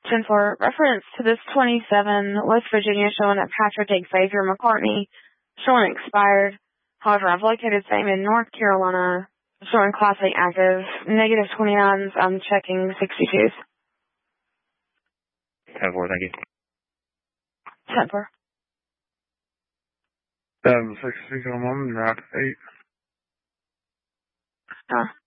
10-4, reference to this 27 West Virginia showing that Patrick Xavier McCartney showing expired. However, I've located same in North Carolina showing Class 8 active. Negative 29s, I'm checking 62s. 10-4, thank you. 10-4. 7-6, 6 on 1, route 8.